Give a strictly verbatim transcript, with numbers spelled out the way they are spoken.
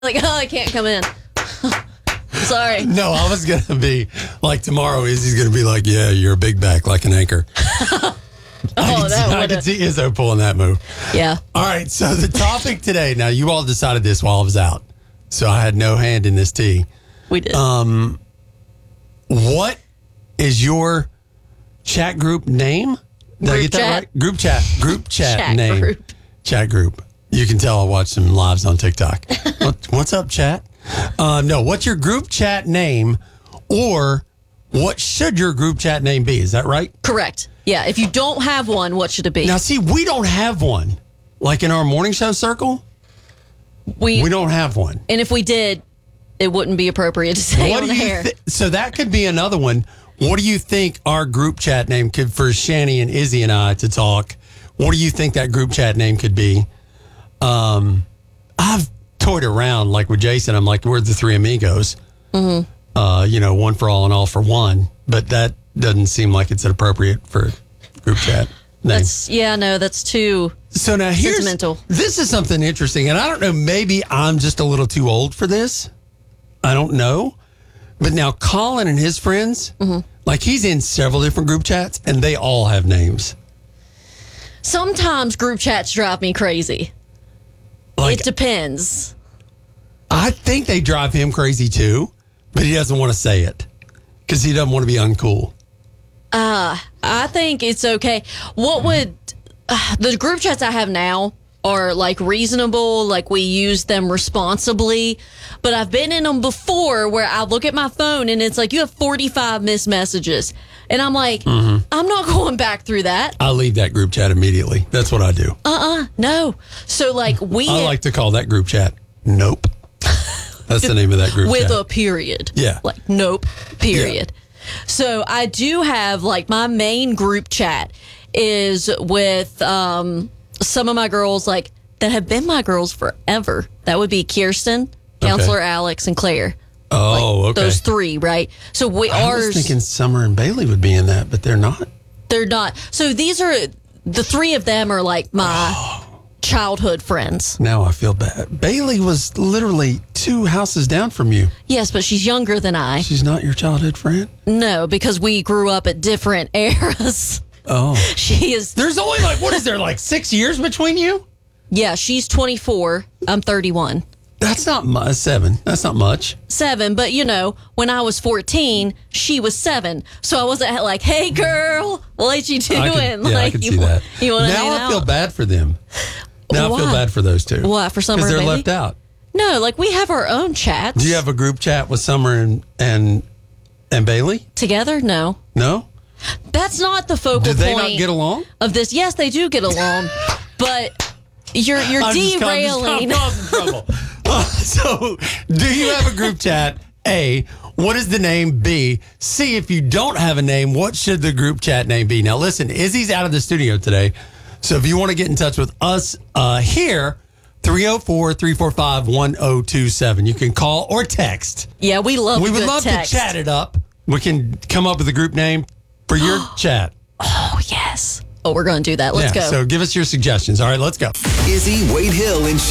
Like, oh, I can't come in. Sorry. No, I was going to be like tomorrow. Izzy's going to be like, yeah, you're a big back like an anchor. oh, I can, that see, I can see Izzo pulling that move. Yeah. All right. So the topic today, now you all decided this while I was out. So I had no hand in this tea. We did. Um, what is your chat group name? Did group I get that chat. right? Group chat. Group chat, Chat name. group. Chat group. You can tell I watch some lives on TikTok. what, what's up, chat? Uh, no, what's your group chat name, or what should your group chat name be? Is that right? Correct. Yeah. If you don't have one, what should it be? Now, see, we don't have one. Like in our morning show circle, we we don't have one. And if we did, it wouldn't be appropriate to say What on do you air. thi- so that could be another one. What do you think our group chat name could, for Shani and Izzy and I to talk? What do you think that group chat name could be? Um, I've toyed around like with Jason. I'm like, we're the three amigos. Mm-hmm. Uh, you know, one for all and all for one. But that doesn't seem like it's appropriate for group chat name. That's yeah, no, that's too So now here's sentimental. This is something interesting, and I don't know. Maybe I'm just a little too old for this. I don't know. But now Colin and his friends, Mm-hmm. like he's in several different group chats, and they all have names. Sometimes group chats drive me crazy. Like It depends. I think they drive him crazy too, but he doesn't want to say it because he doesn't want to be uncool. I think it's okay. What would uh, the group chats I have now are like reasonable, like we use them responsibly, but I've been in them before where I look at my phone and it's like you have forty-five missed messages. And I'm like, Mm-hmm. I'm not going back through that. I leave that group chat immediately. That's what I do. Uh-uh, no. So like we I like to call that group chat Nope. That's the name of that group with chat. a period. Yeah. Like, nope, period. So I do have, like, my main group chat is with um, some of my girls, like, that have been my girls forever. That would be Kirsten, Counselor Okay. Alex, and Claire. Oh, okay. Those three, right? So we I ours, was thinking Summer and Bailey would be in that, but they're not. they're not. So these are, the three of them are, like, my childhood friends. Now I feel bad. Bailey was literally two houses down from you. Yes, but she's younger than I. She's not your childhood friend? No, because we grew up at different eras. Oh. She is, There's only like, what is there, like six years between you? yeah, she's twenty-four. I'm thirty-one. That's not much. Seven. That's not much. Seven, but you know, when I was fourteen, she was seven. So I wasn't like, hey girl, what you doing? I could, yeah, like, I could you, see that. You want to Now hang I out? feel bad for them. Now I feel Why? bad for those two. Why, for Summer Because and they're Bailey? left out. No, like we have our own chats. Do you have a group chat with Summer and and, and Bailey? Together? No. No? That's not the focal Do they point not get along? of this. Yes, they do get along, but you're you're I'm just- I'm just- derailing. I'm causing trouble. Uh, so, do you have a group chat? A, what is the name? B, C, if you don't have a name, what should the group chat name be? Now, listen, Izzy's out of the studio today. So, if you want to get in touch with us uh, here, three oh four, three four five, one oh two seven. You can call or text. Yeah, we love. We a would good love text. to chat it up. We can come up with a group name for your chat. Oh yes. Oh, we're going to do that. Let's Yeah, go. So, give us your suggestions. All right, let's go. Izzy, Wade Hill, and